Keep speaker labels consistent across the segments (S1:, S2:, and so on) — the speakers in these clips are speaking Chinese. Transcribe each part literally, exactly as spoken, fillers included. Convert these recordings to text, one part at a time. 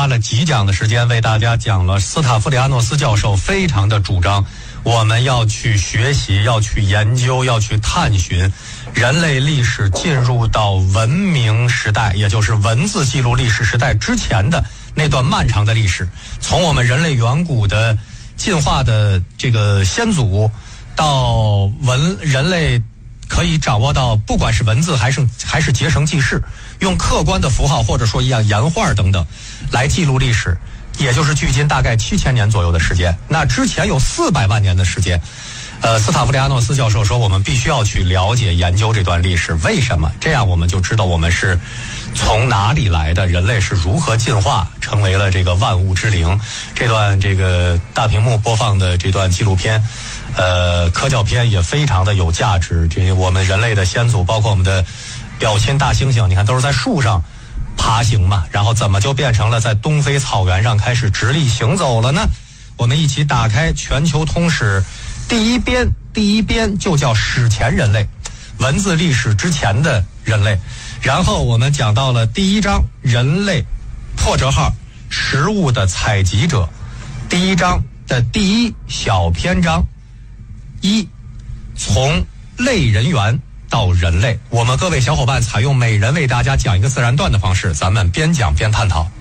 S1: 花了几讲的时间为大家讲了斯塔夫里亚诺斯教授非常的主张，我们要去学习，要去研究，要去探寻人类历史进入到文明时代，也就是文字记录历史时代之前的那段漫长的历史，从我们人类远古的进化的这个先祖，到文人类可以掌握到不管是文字还是还是结绳记事，用客观的符号或者说一样岩画等等来记录历史，也就是距今大概七千年左右的时间。那之前有四百万年的时间，呃，斯塔夫里亚诺斯教授说，我们必须要去了解研究这段历史，为什么？这样我们就知道我们是从哪里来的，人类是如何进化成为了这个万物之灵。这段这个大屏幕播放的这段纪录片，呃，科教片也非常的有价值。这我们人类的先祖，包括我们的表亲大猩猩，你看都是在树上爬行嘛，然后怎么就变成了在东非草原上开始直立行走了呢？我们一起打开全球通史，第一编第一编就叫史前人类，文字历史之前的人类。然后我们讲到了第一章人类破折号食物的采集者，第一章的第一小篇章一，从类人猿到人类。我们各位小伙伴采用每人为大家讲一个自然段的方式，咱们边讲边探讨。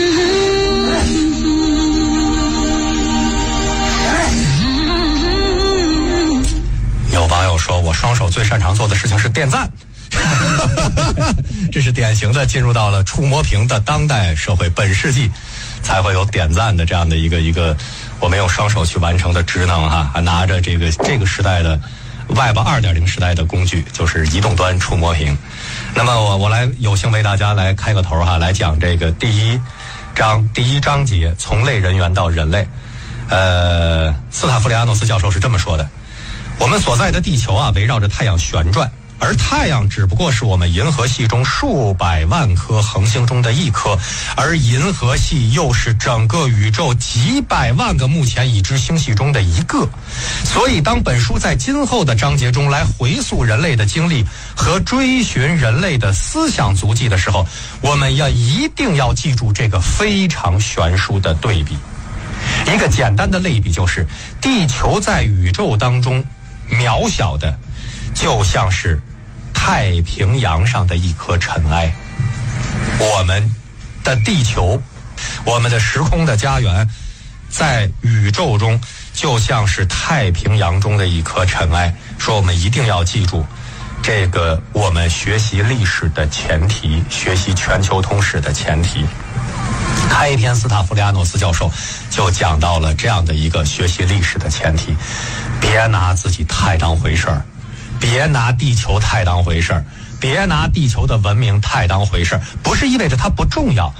S1: 有网友说，我双手最擅长做的事情是点赞。这是典型的进入到了触摸屏的当代社会，本世纪才会有点赞的这样的一个一个我们用双手去完成的职能哈，还拿着这个这个时代的 Web 二点零 时代的工具，就是移动端触摸屏。那么我我来有幸为大家来开个头哈，来讲这个第一章第一章节，从类人猿到人类。呃，斯塔夫里亚诺斯教授是这么说的：我们所在的地球啊，围绕着太阳旋转，而太阳只不过是我们银河系中数百万颗恒星中的一颗，而银河系又是整个宇宙几百万个目前已知星系中的一个。所以当本书在今后的章节中来回溯人类的经历和追寻人类的思想足迹的时候，我们要一定要记住这个非常悬殊的对比。一个简单的类比就是，地球在宇宙当中渺小的就像是太平洋上的一颗尘埃，我们的地球，我们的时空的家园，在宇宙中就像是太平洋中的一颗尘埃。说我们一定要记住这个，我们学习历史的前提，学习全球通史的前提。开篇斯塔夫里亚诺斯教授就讲到了这样的一个学习历史的前提，别拿自己太当回事儿，别拿地球太当回事儿，别拿地球的文明太当回事儿，不是意味着它不重要，